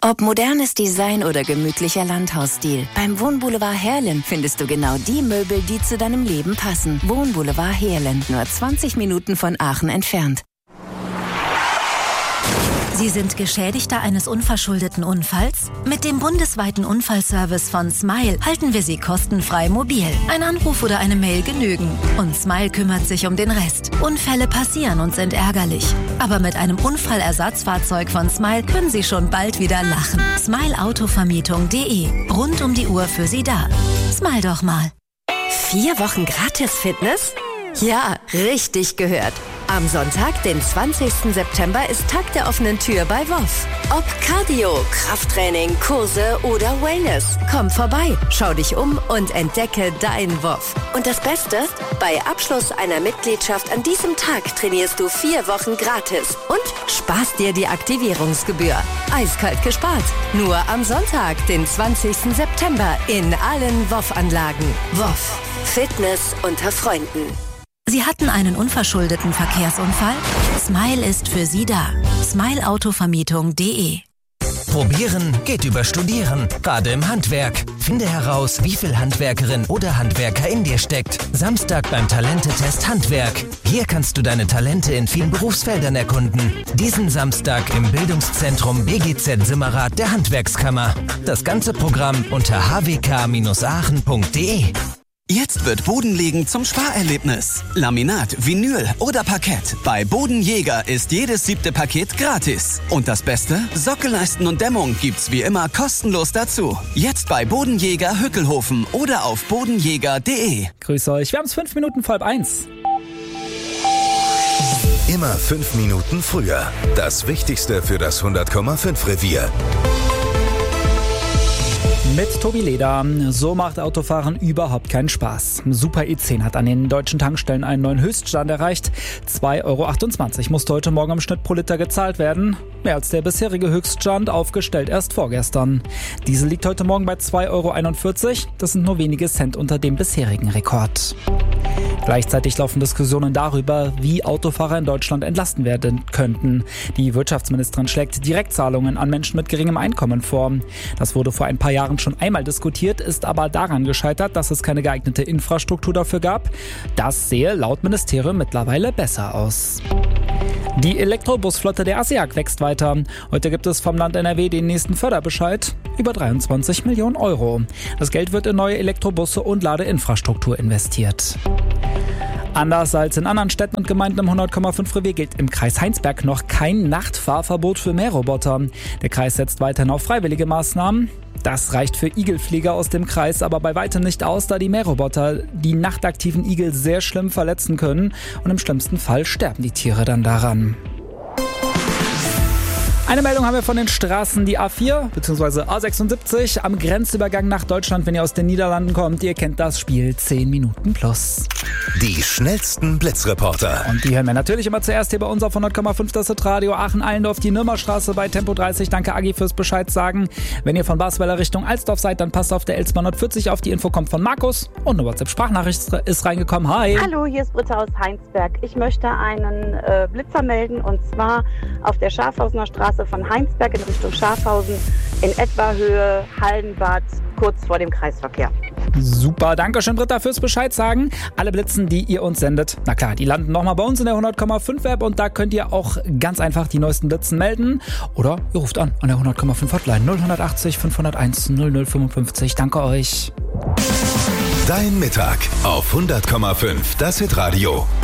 Ob modernes Design oder gemütlicher Landhausstil, beim Wohnboulevard Heerlen findest du genau die Möbel, die zu deinem Leben passen. Wohnboulevard Heerlen, nur 20 Minuten von Aachen entfernt. Sie sind Geschädigter eines unverschuldeten Unfalls? Mit dem bundesweiten Unfallservice von Smile halten wir Sie kostenfrei mobil. Ein Anruf oder eine Mail genügen. Und Smile kümmert sich um den Rest. Unfälle passieren und sind ärgerlich. Aber mit einem Unfallersatzfahrzeug von Smile können Sie schon bald wieder lachen. Smileautovermietung.de. Rund um die Uhr für Sie da. Smile doch mal. 4 Wochen gratis Fitness? Ja, richtig gehört. Am Sonntag, den 20. September, ist Tag der offenen Tür bei WOF. Ob Cardio, Krafttraining, Kurse oder Wellness. Komm vorbei, schau dich um und entdecke dein WOF. Und das Beste? Bei Abschluss einer Mitgliedschaft an diesem Tag trainierst du 4 Wochen gratis und sparst dir die Aktivierungsgebühr. Eiskalt gespart. Nur am Sonntag, den 20. September, in allen WOF-Anlagen. WOF. Fitness unter Freunden. Sie hatten einen unverschuldeten Verkehrsunfall? Smile ist für Sie da. Smileautovermietung.de. Probieren geht über Studieren, gerade im Handwerk. Finde heraus, wie viel Handwerkerin oder Handwerker in dir steckt. Samstag beim Talentetest Handwerk. Hier kannst du deine Talente in vielen Berufsfeldern erkunden. Diesen Samstag im Bildungszentrum BGZ Simmerath der Handwerkskammer. Das ganze Programm unter hwk-aachen.de. Jetzt wird Bodenlegen zum Sparerlebnis. Laminat, Vinyl oder Parkett. Bei Bodenjäger ist jedes 7. Paket gratis. Und das Beste? Sockelleisten und Dämmung gibt's wie immer kostenlos dazu. Jetzt bei Bodenjäger Hückelhofen oder auf bodenjäger.de. Grüß euch, wir haben's 5 Minuten vor 12:30. Immer 5 Minuten früher. Das Wichtigste für das 100,5 Revier. Mit Tobi Leder. So macht Autofahren überhaupt keinen Spaß. Super E10 hat an den deutschen Tankstellen einen neuen Höchststand erreicht. 2,28 € musste heute Morgen im Schnitt pro Liter gezahlt werden. Mehr als der bisherige Höchststand, aufgestellt erst vorgestern. Diesel liegt heute Morgen bei 2,41 €. Das sind nur wenige Cent unter dem bisherigen Rekord. Gleichzeitig laufen Diskussionen darüber, wie Autofahrer in Deutschland entlasten werden könnten. Die Wirtschaftsministerin schlägt Direktzahlungen an Menschen mit geringem Einkommen vor. Das wurde vor ein paar Jahren schon einmal diskutiert, ist aber daran gescheitert, dass es keine geeignete Infrastruktur dafür gab. Das sehe laut Ministerium mittlerweile besser aus. Die Elektrobusflotte der ASEAG wächst weiter. Heute gibt es vom Land NRW den nächsten Förderbescheid. Über 23 Millionen €. Das Geld wird in neue Elektrobusse und Ladeinfrastruktur investiert. Anders als in anderen Städten und Gemeinden im 100,5 Revier gilt im Kreis Heinsberg noch kein Nachtfahrverbot für Mähroboter. Der Kreis setzt weiterhin auf freiwillige Maßnahmen. Das reicht für Igelflieger aus dem Kreis aber bei weitem nicht aus, da die Mähroboter die nachtaktiven Igel sehr schlimm verletzen können und im schlimmsten Fall sterben die Tiere dann daran. Eine Meldung haben wir von den Straßen, die A4 bzw. A76 am Grenzübergang nach Deutschland, wenn ihr aus den Niederlanden kommt. Ihr kennt das Spiel 10 Minuten plus. Die schnellsten Blitzreporter. Und die hören wir natürlich immer zuerst hier bei uns auf 100,5 das Radio Aachen-Allendorf, die Nürmerstraße bei Tempo 30. Danke Agi fürs Bescheid sagen. Wenn ihr von Basweiler Richtung Alsdorf seid, dann passt auf der L 240 auf. Die Info kommt von Markus und eine WhatsApp-Sprachnachricht ist reingekommen. Hi. Hallo, hier ist Britta aus Heinsberg. Ich möchte einen Blitzer melden und zwar auf der Schafhausener Straße von Heinsberg in Richtung Schafhausen in etwa Höhe Hallenbad, kurz vor dem Kreisverkehr. Super, danke schön Britta fürs Bescheid sagen. Alle Blitzen, die ihr uns sendet, na klar, die landen nochmal bei uns in der 100,5 App und da könnt ihr auch ganz einfach die neuesten Blitzen melden oder ihr ruft an der 100,5 Hotline 0180 501 0055. Danke euch. Dein Mittag auf 100,5 das Hitradio.